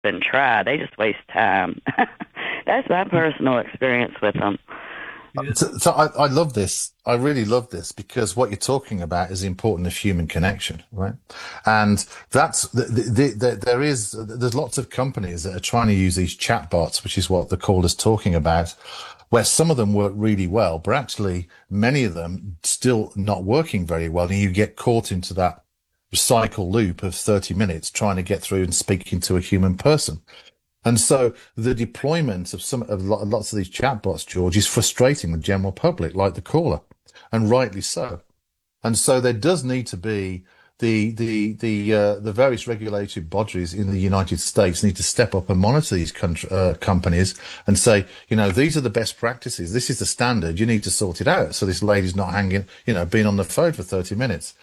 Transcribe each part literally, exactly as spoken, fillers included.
even try. They just waste time. That's my personal experience with them. Yeah. So, so I, I love this. I really love this because what you're talking about is the importance of human connection, right? And that's the, the, the, there is there's lots of companies that are trying to use these chatbots, which is what the call is talking about, where some of them work really well, but actually many of them still not working very well, and you get caught into that cycle loop of thirty minutes trying to get through and speaking to a human person. And so the deployment of some of lo- lots of these chatbots, George, is frustrating the general public, like the caller, and rightly so. And so there does need to be the the the uh, the various regulatory bodies in the United States need to step up and monitor these country, uh, companies and say, you know, these are the best practices. This is the standard. You need to sort it out. So this lady's not hanging, you know, being on the phone for thirty minutes.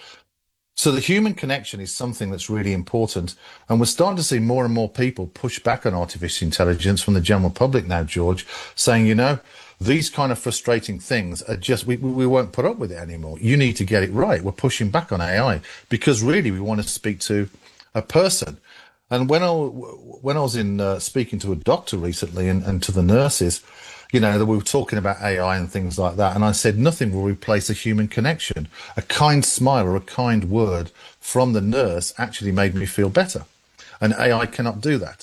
So the human connection is something that's really important. And we're starting to see more and more people push back on artificial intelligence from the general public now, George, saying, you know, these kind of frustrating things are just, we, we won't put up with it anymore. You need to get it right. We're pushing back on A I because really we want to speak to a person. And when I, when I was in uh, speaking to a doctor recently and, and to the nurses, you know, that we were talking about A I and things like that. And I said, nothing will replace a human connection. A kind smile or a kind word from the nurse actually made me feel better. And A I cannot do that.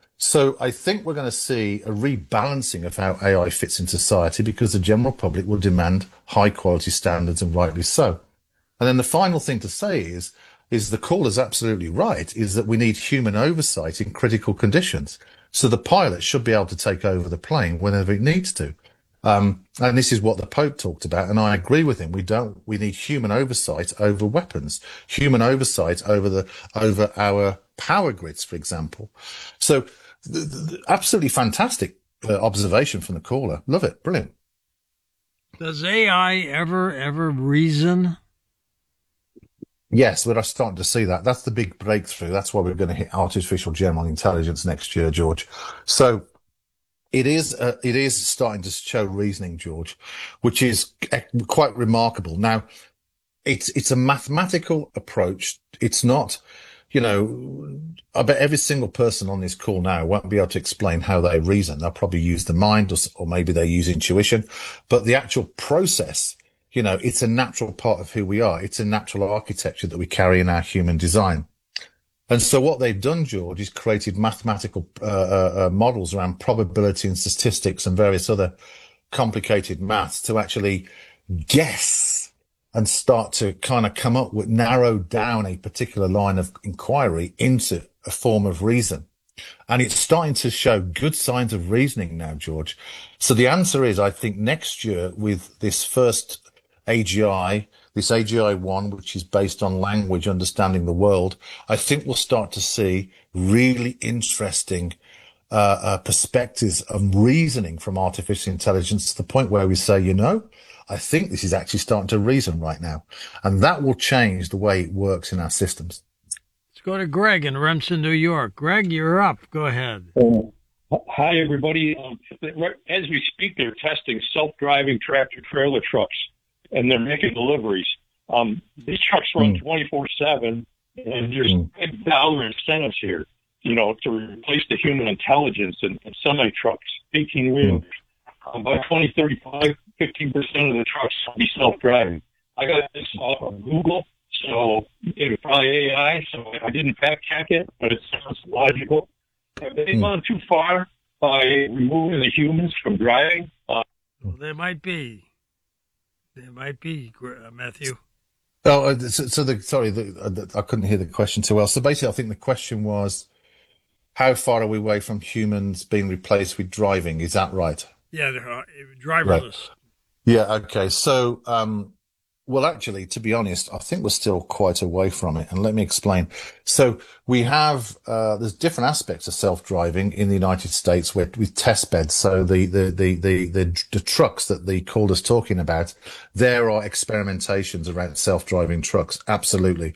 So I think we're going to see a rebalancing of how A I fits in society because the general public will demand high quality standards, and rightly so. And then the final thing to say is, is the caller's absolutely right, is that we need human oversight in critical conditions. So the pilot should be able to take over the plane whenever it needs to. Um, and this is what the Pope talked about, and I agree with him. We don't. We need human oversight over weapons, human oversight over the over our power grids, for example. So, th- th- absolutely fantastic uh, observation from the caller. Love it, brilliant. Does A I ever, ever reason? Yes, we're starting to see that. That's the big breakthrough. That's why we're going to hit artificial general intelligence next year, George. So it is uh, it is starting to show reasoning, George, which is uh, quite remarkable. Now, it's it's a mathematical approach. It's not, you know, I bet every single person on this call now won't be able to explain how they reason. They'll probably use the mind, or, s- or maybe they use intuition, but the actual process, you know, it's a natural part of who we are. It's a natural architecture that we carry in our human design. And so what they've done, George, is created mathematical uh, uh, uh, models around probability and statistics and various other complicated maths to actually guess and start to kind of come up with, narrow down a particular line of inquiry into a form of reason. And it's starting to show good signs of reasoning now, George. So the answer is, I think next year with this first A G I, this A G I one, which is based on language, understanding the world, I think we'll start to see really interesting uh, uh, perspectives of reasoning from artificial intelligence to the point where we say, you know, I think this is actually starting to reason right now. And that will change the way it works in our systems. Let's go to Greg in Remsen, New York. Greg, you're up. Go ahead. Um, Hi, everybody. Um, as we speak, they're testing self-driving tractor trailer trucks, and they're making deliveries. Um, these trucks run Mm, twenty-four seven, and there's mm, big dollar incentives here, you know, to replace the human intelligence in, in semi trucks, eighteen wheelers. mm, Um, by twenty thirty-five, fifteen percent of the trucks will be self-driving. I got this off of Google, so it was probably A I, so I didn't fact check it, but it sounds logical. Have they mm. gone too far by removing the humans from driving? Uh, Well, there might be. There might be, uh, Matthew. Oh, uh, so, so the sorry, the, uh, the, I couldn't hear the question too well. So basically, I think the question was, how far are we away from humans being replaced with driving? Is that right? Yeah, uh, Right. driverless. Yeah. Okay. So, um, well, actually, to be honest, I think we're still quite away from it. And let me explain. So we have, uh, there's different aspects of self-driving in the United States with, with test beds. So the, the, the, the, the, the trucks that the caller's talking about, there are experimentations around self-driving trucks. Absolutely.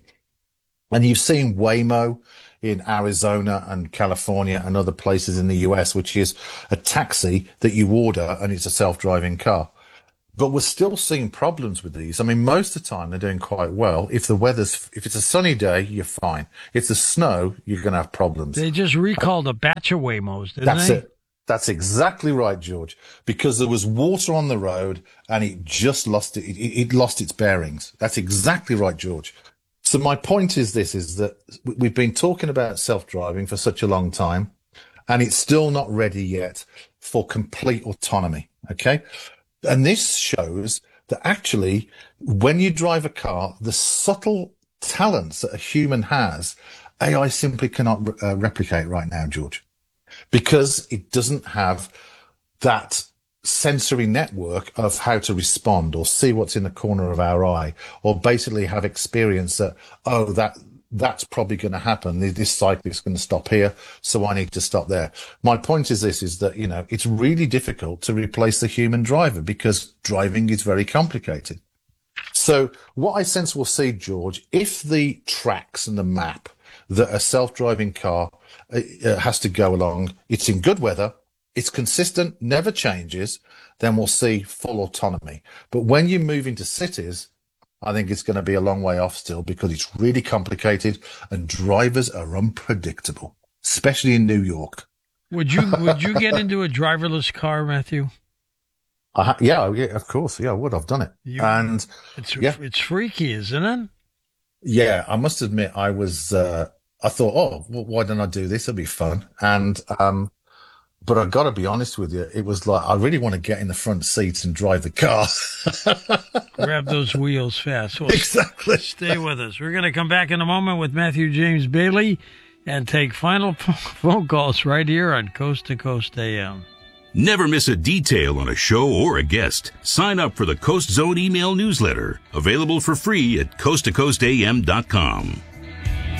And you've seen Waymo in Arizona and California and other places in the U S, which is a taxi that you order and it's a self-driving car. but we're still seeing problems with these. I mean, most of the time they're doing quite well. If the weather's, if it's a sunny day, you're fine. If there's snow, you're going to have problems. They just recalled a batch of Waymos, didn't That's they? it. That's exactly right, George. Because there was water on the road and it just lost it. It, it lost its bearings. That's exactly right, George. So my point is this, is that we've been talking about self-driving for such a long time and it's still not ready yet for complete autonomy. Okay. And this shows that actually when you drive a car, the subtle talents that a human has, A I simply cannot uh, replicate right now, George, because it doesn't have that sensory network of how to respond or see what's in the corner of our eye, or basically have experience that, oh, that that's probably going to happen. This cyclist is going to stop here, so I need to stop there. My point is this, is that, you know, it's really difficult to replace the human driver because driving is very complicated. So what I sense we'll see, George, if the tracks and the map that a self-driving car uh, has to go along, it's in good weather, it's consistent, never changes, then we'll see full autonomy. But when you move into cities, I think it's going to be a long way off still because it's really complicated and drivers are unpredictable, especially in New York. Would you would you get into a driverless car, Matthew? I ha- yeah, yeah, of course. Yeah, I would. I've done it. You, and it's yeah. it's freaky, isn't it? Yeah, I must admit, I was, uh, I thought, oh, well, why don't I do this? It'll be fun. And, um, but I've got to be honest with you. It was like, I really want to get in the front seat and drive the car. Grab those wheels fast. Well, exactly. Stay with us. We're going to come back in a moment with Matthew James Bailey and take final phone calls right here on Coast to Coast A M. Never miss a detail on a show or a guest. Sign up for the Coast Zone email newsletter, available for free at coast to coast a m dot com.